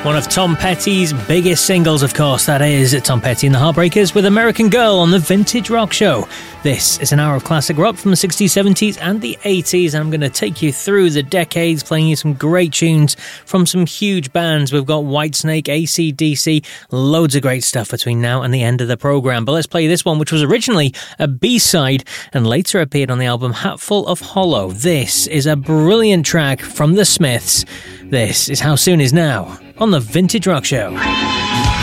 One of Tom Petty's biggest singles, of course, that is Tom Petty and the Heartbreakers with American Girl on the Vintage Rock Show. This is an hour of classic rock from the 60s, 70s and the 80s. I'm going to take you through the decades, playing you some great tunes from some huge bands. We've got Whitesnake, AC/DC, loads of great stuff between now and the end of the programme. But let's play this one, which was originally a B-side and later appeared on the album Hatful of Hollow. This is a brilliant track from The Smiths. This is How Soon Is Now on the Vintage Rock Show.